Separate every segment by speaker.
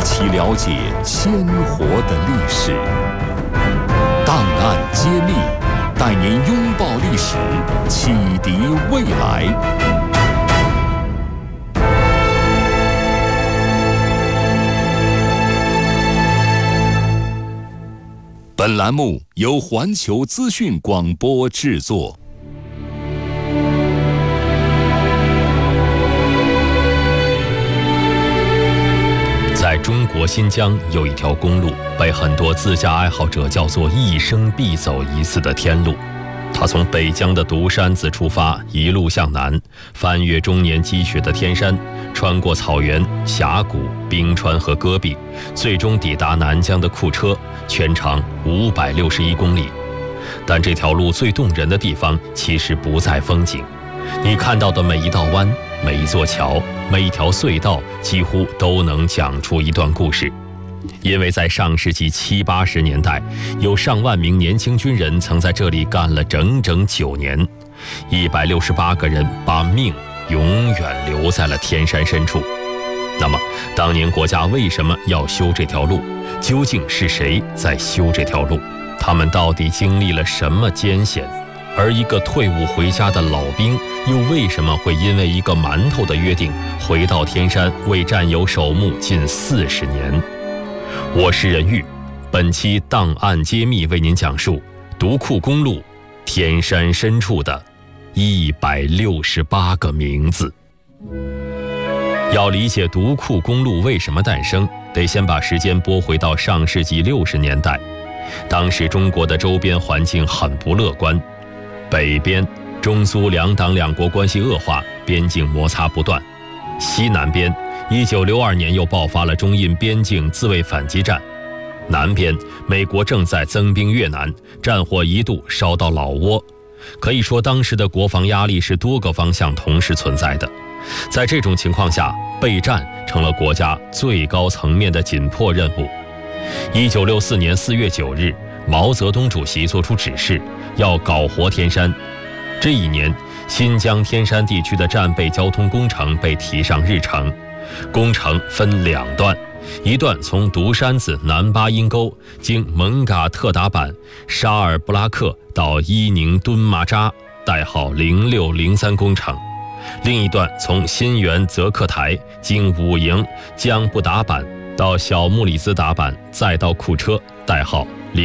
Speaker 1: 起了解鲜活的历史。档案揭秘，带您拥抱历史，启迪未来。本栏目由环球资讯广播制作。
Speaker 2: 在中国新疆有一条公路，被很多自驾爱好者叫做一生必走一次的天路。它从北疆的独山子出发，一路向南，翻越终年积雪的天山，穿过草原、峡谷、冰川和戈壁，最终抵达南疆的库车，全长561公里。但这条路最动人的地方其实不在风景，你看到的每一道弯、每一座桥、每一条隧道，几乎都能讲出一段故事。因为在上世纪70、80年代，有上万名年轻军人曾在这里干了整整9年，168个人把命永远留在了天山深处。那么，当年国家为什么要修这条路？究竟是谁在修这条路？他们到底经历了什么艰险？而一个退伍回家的老兵，又为什么会因为一个馒头的约定，回到天山为战友守墓近40年？我是任玉，本期档案揭秘为您讲述独库公路天山深处的168个名字。要理解独库公路为什么诞生，得先把时间拨回到上世纪60年代。当时中国的周边环境很不乐观，北边中苏两党两国关系恶化，边境摩擦不断；西南边1962年又爆发了中印边境自卫反击战；南边美国正在增兵越南，战火一度烧到老挝。可以说当时的国防压力是多个方向同时存在的。在这种情况下，备战成了国家最高层面的紧迫任务。1964年4月9日，毛泽东主席作出指示，要搞活天山。这一年，新疆天山地区的战备交通工程被提上日程。工程分2段，一段从独山子南巴音沟经蒙嘎特达坂、沙尔布拉克到伊宁敦马扎，代号0603工程；另一段从新源泽克台经五营江布达坂到小木里兹达坂，再到库车，代号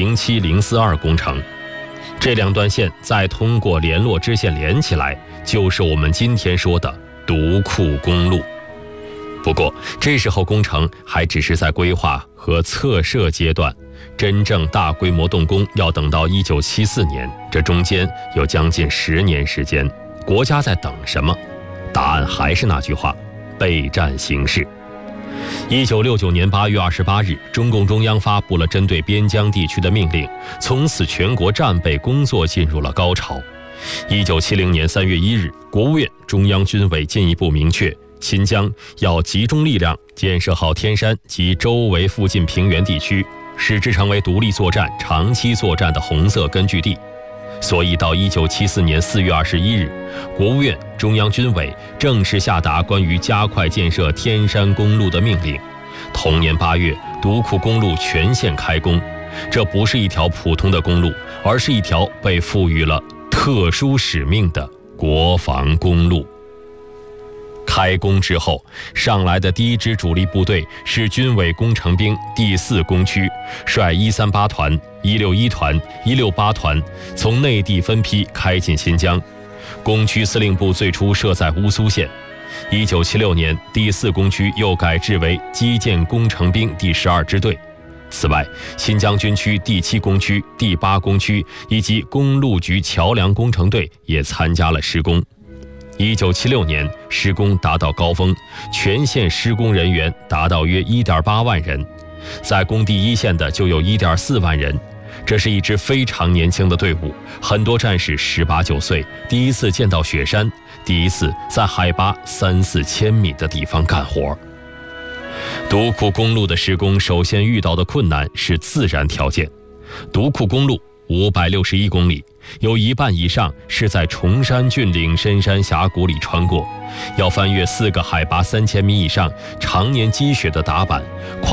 Speaker 2: 07042工程。这2段线再通过联络支线连起来，就是我们今天说的独库公路。不过这时候工程还只是在规划和测设阶段，真正大规模动工要等到1974年，这中间有将近10年时间。国家在等什么？答案还是那句话，备战形势。1969年8月28日，中共中央发布了针对边疆地区的命令，从此全国战备工作进入了高潮。1970年3月1日，国务院、中央军委进一步明确，新疆要集中力量建设好天山及周围附近平原地区，使之成为独立作战、长期作战的红色根据地。所以到1974年4月21日，国务院、中央军委正式下达关于加快建设天山公路的命令。同年8月，独库公路全线开工。这不是一条普通的公路，而是一条被赋予了特殊使命的国防公路。开工之后，上来的第一支主力部队是军委工程兵第4工区，率138团、161团、168团从内地分批开进新疆。工区司令部最初设在乌苏县。1976年，第4工区又改制为基建工程兵第12支队。此外，新疆军区第7工区、第8工区以及公路局桥梁工程队也参加了施工。1976年，施工达到高峰，全县施工人员达到约1.8万人，在工地一线的就有1.4万人。这是一支非常年轻的队伍，很多战士18、19岁，第一次见到雪山，第一次在海拔3、4千米的地方干活。独库公路的施工首先遇到的困难是自然条件。独库公路561公里，有一半以上是在崇山峻岭、深山峡谷里穿过，要翻越4个海拔3000米以上、常年积雪的达坂，